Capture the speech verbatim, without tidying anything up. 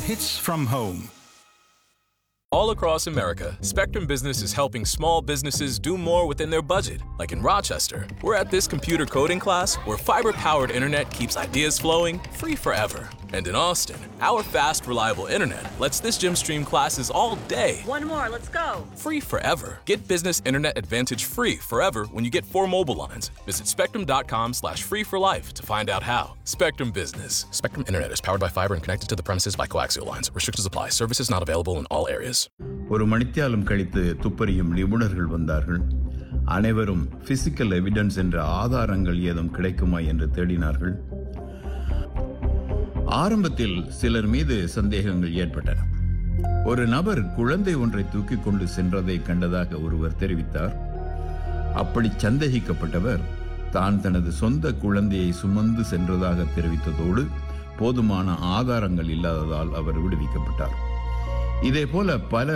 Hits from home. All across America, Spectrum Business is helping small businesses do more within their budget. Like in Rochester, we're at this computer coding class where fiber-powered internet keeps ideas flowing free forever. And in Austin, our fast, reliable internet lets this gym stream classes all day. One more, let's go. Free forever. Get business internet advantage free forever when you get four mobile lines. Visit spectrum.com slash free for life to find out how. Spectrum Business. Spectrum Internet is powered by fiber and connected to the premises by coaxial lines. Restrictions apply. Services not available in all areas. ஒரு மணித்தியாலம் கழித்து துப்பறியும் நிபுணர்கள் வந்தார்கள். அனைவரும் physical evidence என்ற ஆதாரங்கள் ஏதும் கிடைக்குமா என்று தேடினார்கள். ஆரம்பத்தில் சிலர் மீது சந்தேகங்கள் ஏற்பட்டன. ஒரு நபர் குழந்தை ஒன்றை தூக்கிக் கொண்டு சென்றதை கண்டதாக ஒருவர் தெரிவித்தார். அப்படி சந்தேகிக்கப்பட்டவர் தான் தனது சொந்த குழந்தையை சுமந்து சென்றதாக தெரிவித்ததோடு போதுமான ஆதாரங்கள் இல்லாததால் அவர் விடுவிக்கப்பட்டார். இதேபோல பல